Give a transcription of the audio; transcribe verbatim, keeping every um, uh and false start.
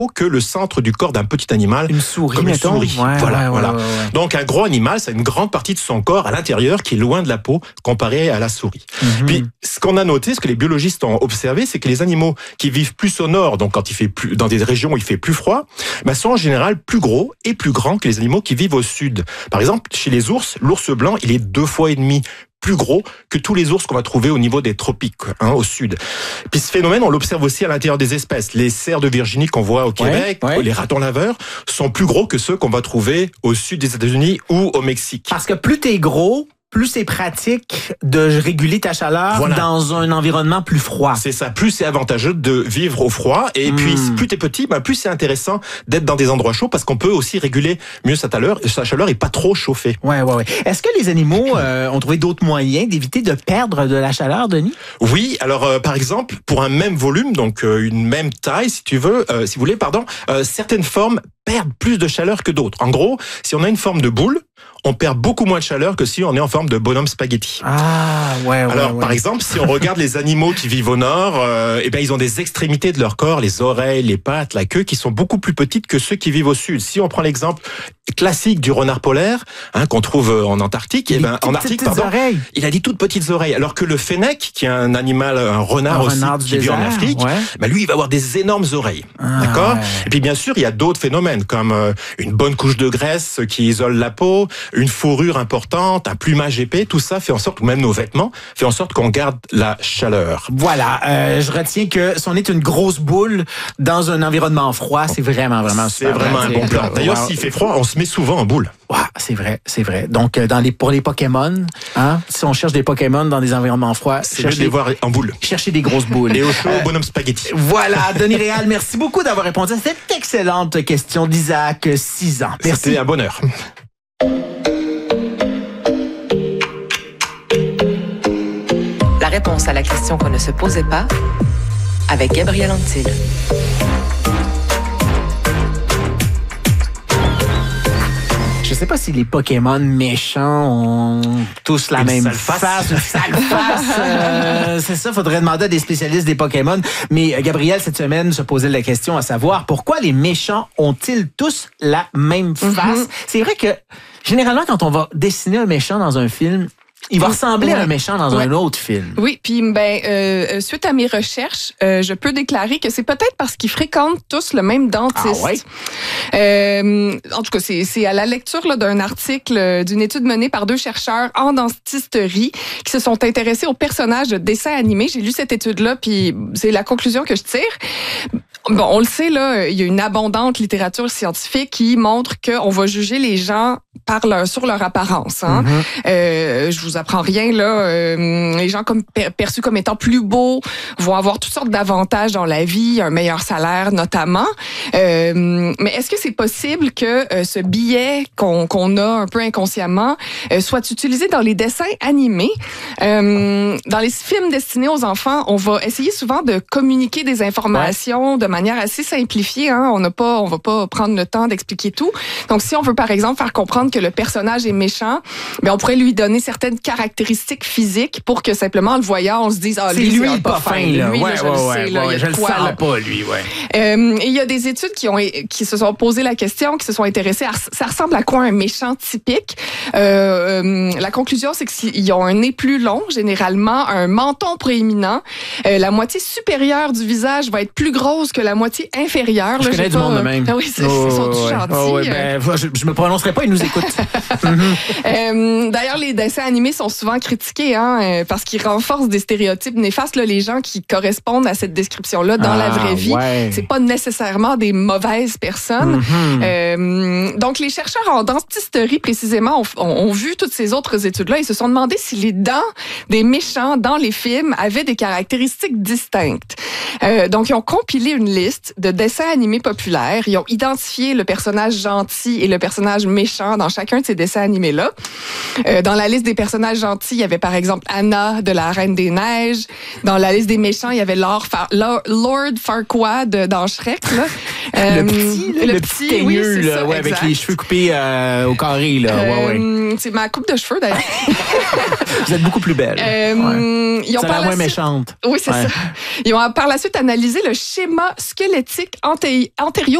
que le centre du corps d'un petit animal. Une souris, comme une mettons. souris. Ouais, voilà, ouais, voilà. ouais, ouais, ouais. Donc un gros animal, c'est une grande partie de son corps à l'intérieur qui est loin de la peau comparé à la souris. Mm-hmm. Puis ce qu'on a noté, ce que les biologistes ont observé, c'est que les animaux qui vivent plus au nord, donc quand il fait plus, dans des régions où il fait plus froid, ben, sont en général plus gros et plus grands que les animaux qui vivent au sud. Par exemple, chez les ours, l'ours blanc, il est deux fois et demi plus gros que tous les ours qu'on va trouver au niveau des tropiques, hein, au sud. Puis ce phénomène, on l'observe aussi à l'intérieur des espèces. Les cerfs de Virginie qu'on voit au Québec, ouais, ouais. les ratons laveurs, sont plus gros que ceux qu'on va trouver au sud des États-Unis ou au Mexique. Parce que plus t'es gros, plus c'est pratique de réguler ta chaleur voilà. dans un environnement plus froid. C'est ça. Plus c'est avantageux de vivre au froid. Et mmh. puis, plus t'es petit, ben, plus c'est intéressant d'être dans des endroits chauds parce qu'on peut aussi réguler mieux sa chaleur, sa chaleur et pas trop chauffer. Ouais, ouais, ouais. Est-ce que les animaux euh, ont trouvé d'autres moyens d'éviter de perdre de la chaleur, Denis? Oui. Alors, euh, par exemple, pour un même volume, donc euh, une même taille, si tu veux, euh, si vous voulez, pardon, euh, certaines formes perdent plus de chaleur que d'autres. En gros, si on a une forme de boule, on perd beaucoup moins de chaleur que si on est en forme de bonhomme spaghetti. Ah, ouais, ouais. Alors, ouais. par exemple, si on regarde les animaux qui vivent au nord, euh, eh ben, ils ont des extrémités de leur corps, les oreilles, les pattes, la queue, qui sont beaucoup plus petites que ceux qui vivent au sud. Si on prend l'exemple classique du renard polaire, hein, qu'on trouve en Antarctique, eh ben, en Arctique, pardon, oreilles. il a dit toutes petites oreilles. Alors que le fennec, qui est un animal, un renard un aussi, renard qui vit en Afrique, ouais. ben, lui, il va avoir des énormes oreilles. Ah, D'accord? ouais. Et puis, bien sûr, il y a d'autres phénomènes, comme euh, une bonne couche de graisse qui isole la peau, une fourrure importante, un plumage épais, tout ça fait en sorte, ou même nos vêtements, fait en sorte qu'on garde la chaleur. Voilà, euh, je retiens que si on est une grosse boule dans un environnement froid, c'est vraiment, vraiment C'est super. vraiment un bon plan. D'ailleurs, wow. s'il fait froid, on se met souvent en boule. Ouais, c'est vrai, c'est vrai. Donc, euh, dans les, pour les Pokémon, hein, si on cherche des Pokémon dans des environnements froids, c'est mieux de les voir en boule. Chercher des grosses boules. Et au chaud, euh, bonhomme spaghetti. Voilà, Denis Réal, merci beaucoup d'avoir répondu à cette excellente question d'Isaac, six ans. Merci. C'était un bonheur. La réponse à la question qu'on ne se posait pas avec Gabriel Antil. Je sais pas si les Pokémon méchants ont tous la une même face, face, une sale face. Euh, c'est ça, faudrait demander à des spécialistes des Pokémon. Mais euh, Gabriel, cette semaine, se posait la question à savoir pourquoi les méchants ont-ils tous la même face? Mm-hmm. C'est vrai que généralement, quand on va dessiner un méchant dans un film, il va ressembler ouais. à un méchant dans ouais. un autre film. Oui, puis ben euh, suite à mes recherches, euh, je peux déclarer que c'est peut-être parce qu'ils fréquentent tous le même dentiste. Ah ouais? Euh, en tout cas, c'est, c'est à la lecture là, d'un article d'une étude menée par deux chercheurs en dentisterie qui se sont intéressés aux personnages de dessins animés. J'ai lu cette étude-là, puis c'est la conclusion que je tire. Bon, on le sait, là, il y a une abondante littérature scientifique qui montre qu'on va juger les gens par leur, sur leur apparence. Hein. Mm-hmm. Euh, je vous apprends rien, là. Euh, les gens comme per, perçus comme étant plus beaux vont avoir toutes sortes d'avantages dans la vie, un meilleur salaire notamment. Euh, mais est-ce que c'est possible que euh, ce biais qu'on, qu'on a un peu inconsciemment euh, soit utilisé dans les dessins animés? Euh, dans les films destinés aux enfants, on va essayer souvent de communiquer des informations ouais. de manière assez simplifiée. Hein. On n'a pas, on va pas prendre le temps d'expliquer tout. Donc, si on veut, par exemple, faire comprendre que le personnage est méchant, ben on pourrait lui donner certaines caractéristiques physiques pour que simplement, en le voyant, on se dise, ah, lui, c'est lui c'est pas fin, là. Lui, ouais, là, je ouais, le ouais, sais, là, ouais, il y a je de le quoi, sens là. pas, lui, ouais. Euh, il y a des études qui ont, qui se sont posées la question, qui se sont intéressées à, ça ressemble à quoi un méchant typique? Euh, euh, la conclusion, c'est qu'ils ont un nez plus long, généralement, un menton proéminent. Euh, la moitié supérieure du visage va être plus grosse que la moitié inférieure. Je là, connais du pas, monde de même. Ah oui, c'est, oh, ils sont ouais. gentils. Oh, ouais, ben, je, je me prononcerai pas, ils nous écoutent. mm-hmm. euh, d'ailleurs, les dessins animés sont souvent critiqués hein, parce qu'ils renforcent des stéréotypes néfastes. Là, les gens qui correspondent à cette description-là dans ah, la vraie vie, ouais. c'est pas nécessairement des mauvaises personnes. Mm-hmm. Euh, donc, les chercheurs en dentisterie, précisément, ont, ont vu toutes ces autres études-là et se sont demandé si les dents des méchants dans les films avaient des caractéristiques distinctes. Euh, donc, ils ont compilé une liste de dessins animés populaires. Ils ont identifié le personnage gentil et le personnage méchant dans chacun de ces dessins animés-là. Euh, dans la liste des personnages gentils, il y avait par exemple Anna de la Reine des Neiges. Dans la liste des méchants, il y avait Lord, Far- Lord, Lord Farquaad dans Shrek. Là. Euh, le petit, là, le le petit, petit teigneux, oui, c'est là, ça, ouais, avec exact. les cheveux coupés euh, au carré. Là. Ouais, ouais. Euh, c'est ma coupe de cheveux, d'ailleurs. Vous êtes beaucoup plus belle. Euh, ouais. Ils ont Ça a par l'air la moins suite- méchante. Oui, c'est Ouais. ça. Ils ont par la suite analysé le schéma squelettique anté-